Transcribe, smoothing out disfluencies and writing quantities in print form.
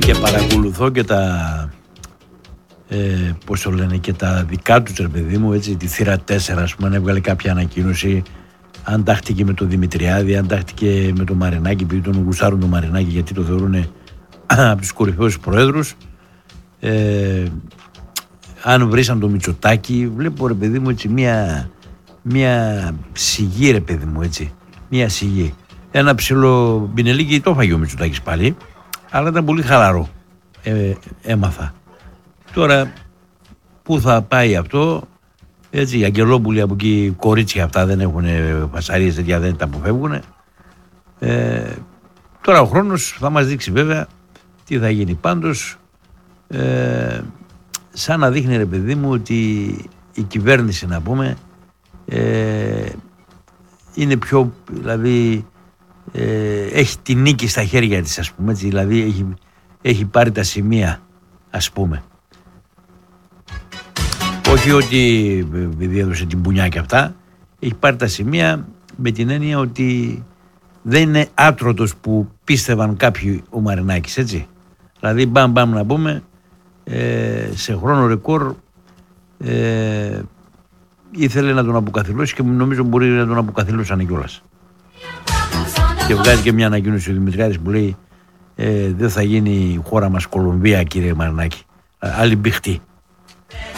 Και παρακολουθώ και τα πώς το λένε, και τα δικά τους, ρε παιδί μου, έτσι, τη θύρα 4, ας πούμε, αν έβγαλε κάποια ανακοίνωση, αν τάχτηκε με τον Δημητριάδη, αν τάχτηκε με τον Μαρινάκη, επειδή τον γουστάρουν τον Μαρινάκη γιατί το θεωρούν από τους κορυφαίους προέδρους, αν βρήσαν τον Μητσοτάκη, βλέπω, ρε παιδί μου, έτσι, μια σιγή, ρε παιδί μου, έτσι, μια σιγή. Ένα ψηλό μπινελίκι το έφαγε ο Μητσοτάκης πάλι, αλλά ήταν πολύ χαλαρό, έμαθα. Τώρα πού θα πάει αυτό, έτσι, οι Αγγελόπουλοι από εκεί, κορίτσια αυτά δεν έχουν φασαρίες τέτοια, δεν τα αποφεύγουν. Τώρα ο χρόνος θα μας δείξει βέβαια τι θα γίνει. Πάντως σαν να δείχνει, ρε παιδί μου, ότι η κυβέρνηση, να πούμε, είναι πιο, δηλαδή έχει τη νίκη στα χέρια της, ας πούμε, έτσι, δηλαδή έχει πάρει τα σημεία, ας πούμε. Όχι ότι επειδή έδωσε την πουνιά και αυτά, έχει πάρει τα σημεία με την έννοια ότι δεν είναι άτρωτος που πίστευαν κάποιοι ο Μαρινάκης, έτσι. Δηλαδή μπαμ να πούμε, σε χρόνο ρεκόρ ήθελε να τον αποκαθιλώσει και νομίζω μπορεί να τον αποκαθιλώσανε κιόλας. Και βγάζει και μια ανακοίνωση ο Δημητριάδης που λέει δεν θα γίνει η χώρα μας Κολομβία, κύριε Μαρινάκη, άλλη μπηχτή.